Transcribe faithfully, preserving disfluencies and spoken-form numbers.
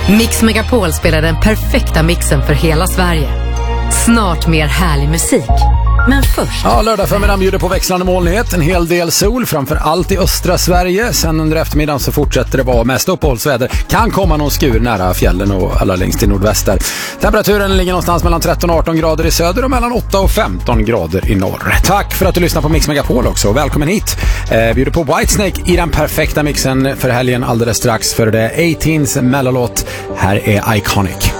Mix Megapol spelar den perfekta mixen för hela Sverige. Snart mer härlig musik. Men först... Ja, lördag förmiddagen bjuder på växlande molnighet. En hel del sol, framför allt i östra Sverige. Sen under eftermiddagen så fortsätter det vara mest uppehållsväder. Kan komma någon skur nära fjällen och alla längst till nordväster. Temperaturen ligger någonstans mellan tretton och arton grader i söder och mellan åtta och femton grader i norr. Tack för att du lyssnar på Mix Megapol också. Välkommen hit. Eh, bjuder på Whitesnake i den perfekta mixen för helgen alldeles strax för det eighteens mellolåt. Här är Iconic.